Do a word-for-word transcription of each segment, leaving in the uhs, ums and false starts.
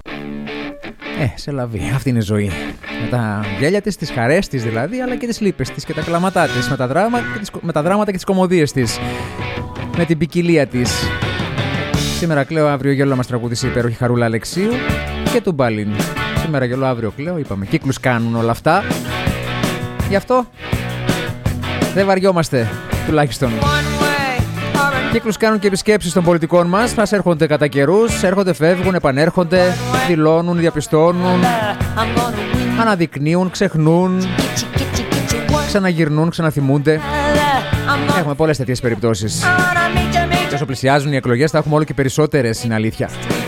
Ε, σε λαβή. Αυτή είναι η ζωή. Με τα γέλια της, τις χαρές της δηλαδή, αλλά και τις λύπες της και τα κλαματά της, με τα, δράμα, και τις, με τα δράματα και τις κωμωδίες της. Με την ποικιλία της. Σήμερα κλαίω, αύριο γέλο, μας τραγούδισε η υπέροχη Χαρούλα Αλεξίου και του Μπάλιν. Σήμερα γέλο, αύριο κλαίω, είπαμε. Κύκλους κάνουν όλα αυτά. Γι' αυτό δεν βαριόμαστε, τουλάχιστον. Κύκλους κάνουν και επισκέψεις των πολιτικών μας. Μας έρχονται κατά καιρούς, έρχονται, φεύγουν, επανέρχονται, δηλώνουν, διαπιστώνουν, αναδεικνύουν, ξεχνούν, ξαναγυρνούν, ξαναθυμούνται. Έχουμε πολλές τέτοιες περιπτώσεις. Και όσο πλησιάζουν οι εκλογές θα έχουμε όλο και περισσότερες, είναι αλήθεια.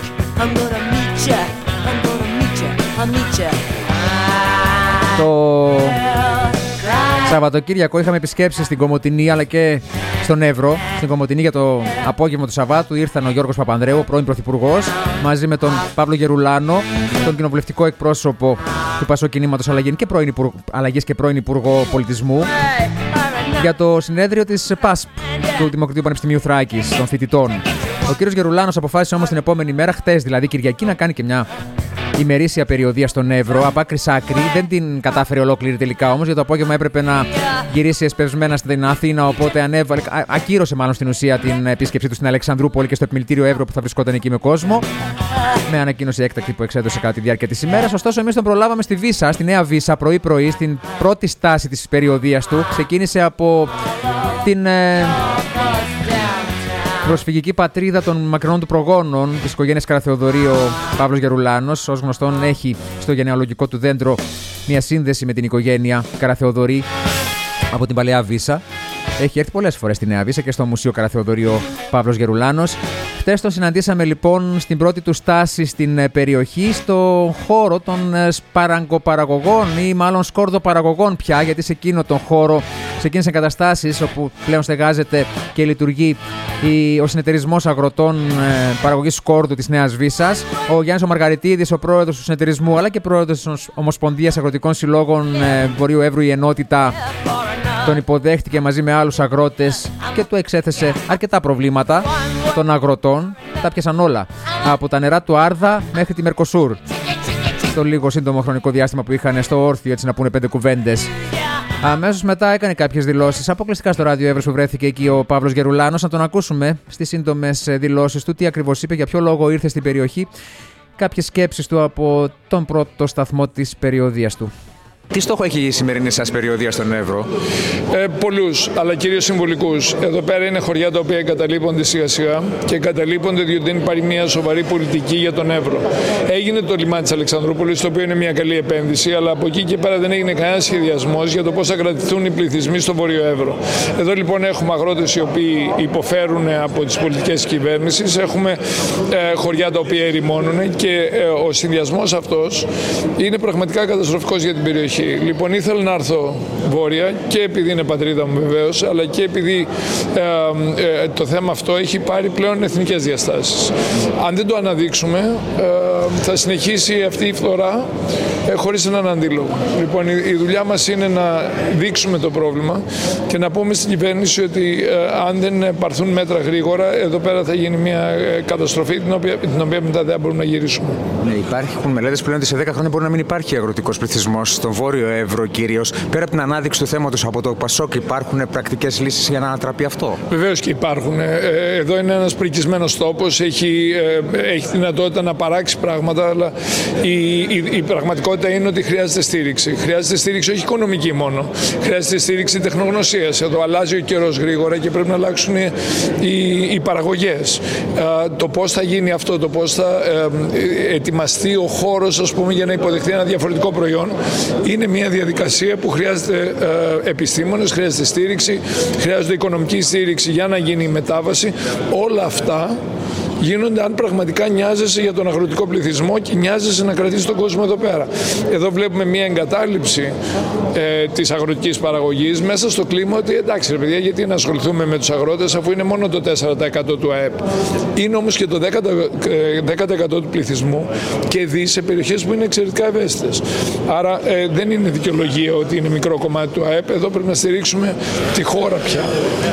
Το Σαββατοκύριακο είχαμε επισκέψεις στην Κομοτηνή αλλά και στον Εύρο. Στην Κομοτηνή για το απόγευμα του Σαββάτου ήρθαν ο Γιώργος Παπανδρέου, πρώην Πρωθυπουργός, μαζί με τον Παύλο Γερουλάνο, τον κοινοβουλευτικό εκπρόσωπο του Πασόκ Κινήματος Αλλαγής και πρώην Υπουργό Πολιτισμού, για το συνέδριο της ΠΑΣΠ, του Δημοκρατίου Πανεπιστημίου Θράκης, των φοιτητών. Ο κύριος Γερουλάνος αποφάσισε όμως την επόμενη μέρα, χτες δηλαδή Κυριακή, να κάνει και μια ημερήσια περιοδία στον Εύρο, από άκρη σ' άκρη. Δεν την κατάφερε ολόκληρη τελικά όμως, για το απόγευμα έπρεπε να γυρίσει εσπευσμένα στην Αθήνα. Οπότε ανέβαλε, α, ακύρωσε μάλλον στην ουσία την επίσκεψή του στην Αλεξανδρούπολη και στο επιμελητήριο Εύρο που θα βρισκόταν εκεί με κόσμο. Με ανακοίνωση έκτακτη που εξέδωσε κατά τη διάρκεια της ημέρας. Ωστόσο, εμείς τον προλάβαμε στη Βύσα, στη Νέα Βύσα, πρωί-πρωί, στην πρώτη στάση της περιοδίας του. Ξεκίνησε από την Ε, προσφυγική πατρίδα των μακρινών του προγόνων της οικογένειας Καραθεοδωρή, ο Παύλος Γερουλάνος. Ως γνωστόν, έχει στο γενεαλογικό του δέντρο μια σύνδεση με την οικογένεια Καραθεοδωρή από την Παλαιά Βύσα. Έχει έρθει πολλές φορές στη Νέα Βύσα και στο Μουσείο Καραθεοδωρή ο Παύλος Γερουλάνος. Χτες τον συναντήσαμε λοιπόν στην πρώτη του στάση στην περιοχή, στο χώρο των σπαραγκοπαραγωγών ή μάλλον σκόρδοπαραγωγών πια, γιατί σε εκείνο τον χώρο, σε εκείνες εγκαταστάσεις όπου πλέον στεγάζεται και λειτουργεί ο συνεταιρισμός αγροτών παραγωγής σκόρδου της Νέας Βύσσας, ο Γιάννης ο Μαργαριτίδης, ο πρόεδρος του συνεταιρισμού αλλά και πρόεδρος της Ομοσπονδίας Αγροτικών Συλλόγων Βορείου Εύρου, η ενότητα, τον υποδέχτηκε μαζί με άλλους αγρότες και του εξέθεσε αρκετά προβλήματα των αγροτών. Τα πιάσαν όλα, από τα νερά του Άρδα μέχρι τη Μερκοσούρ, το λίγο σύντομο χρονικό διάστημα που είχαν στο όρθιο, έτσι να πούνε πέντε κουβέντες. Αμέσως μετά έκανε κάποιες δηλώσεις αποκλειστικά στο ράδιο Εύρος που βρέθηκε εκεί ο Παύλος Γερουλάνος. Να τον ακούσουμε στις σύντομες δηλώσεις του, τι ακριβώς είπε, για ποιο λόγο ήρθε στην περιοχή, κάποιες σκέψεις του από τον πρώτο σταθμό της περιοδίας του. Τι στόχο έχει η σημερινή σας περιοδία στον Εύρο? Ε, πολλούς, αλλά κυρίως συμβολικούς. Εδώ πέρα είναι χωριά τα οποία εγκαταλείπονται σιγά σιγά και εγκαταλείπονται διότι δεν υπάρχει μια σοβαρή πολιτική για τον Εύρο. Έγινε το λιμάνι της Αλεξανδρούπολης, το οποίο είναι μια καλή επένδυση, αλλά από εκεί και πέρα δεν έγινε κανένα σχεδιασμός για το πώς θα κρατηθούν οι πληθυσμοί στο Βόρειο Εύρο. Εδώ λοιπόν έχουμε αγρότες οι οποίοι υποφέρουν από τις πολιτικές κυβέρνησης, έχουμε ε, χωριά τα οποία ερημώνουν και ε, ο συνδυασμός αυτός είναι πραγματικά καταστροφικός για την περιοχή. Λοιπόν, ήθελα να έρθω βόρεια και επειδή είναι πατρίδα μου βεβαίως, αλλά και επειδή ε, ε, το θέμα αυτό έχει πάρει πλέον εθνικές διαστάσεις. Αν δεν το αναδείξουμε, ε, θα συνεχίσει αυτή η φθορά ε, χωρίς έναν αντίλογο. Λοιπόν, η, η δουλειά μας είναι να δείξουμε το πρόβλημα και να πούμε στην κυβέρνηση ότι ε, αν δεν πάρθουν μέτρα γρήγορα, εδώ πέρα θα γίνει μια ε, καταστροφή την οποία, την οποία μετά δεν μπορούμε να γυρίσουμε. Ναι, υπάρχουν μελέτες πλέον ότι σε δέκα χρόνια μπορεί να μην υπάρχει αγροτικός πληθυσμός στον Βόρειο Εύρο κυρίως. Πέρα από την ανάδειξη του θέματος από το Πασόκ, υπάρχουν πρακτικές λύσεις για να ανατραπεί αυτό? Βεβαίως και υπάρχουν. Εδώ είναι ένας πρικισμένος τόπος, έχει, έχει δυνατότητα να παράξει πράγματα, αλλά η, η, η πραγματικότητα είναι ότι χρειάζεται στήριξη. Χρειάζεται στήριξη όχι οικονομική μόνο, χρειάζεται στήριξη τεχνογνωσίας. Εδώ αλλάζει ο καιρός γρήγορα και πρέπει να αλλάξουν οι, οι, οι παραγωγές. Το πώς θα γίνει αυτό, το πώς θα ετοιμαστεί ο χώρος, ας πούμε, για να υποδεχθεί ένα διαφορετικό προϊόν, είναι μια διαδικασία που χρειάζεται ε, επιστήμονες, χρειάζεται στήριξη, χρειάζεται οικονομική στήριξη για να γίνει η μετάβαση. Όλα αυτά γίνονται αν πραγματικά νοιάζεσαι για τον αγροτικό πληθυσμό και νοιάζεσαι να κρατήσει τον κόσμο εδώ πέρα. Εδώ βλέπουμε μια εγκατάλειψη ε, της αγροτικής παραγωγής μέσα στο κλίμα ότι εντάξει ρε παιδιά, γιατί να ασχοληθούμε με τους αγρότες αφού είναι μόνο το τέσσερα τοις εκατό του ΑΕΠ. Είναι όμως και το δέκα τοις εκατό του πληθυσμού και δει σε περιοχές που είναι εξαιρετικά ευαίσθητες. Άρα ε, δεν είναι δικαιολογία ότι είναι μικρό κομμάτι του ΑΕΠ. Εδώ πρέπει να στηρίξουμε τη χώρα πια.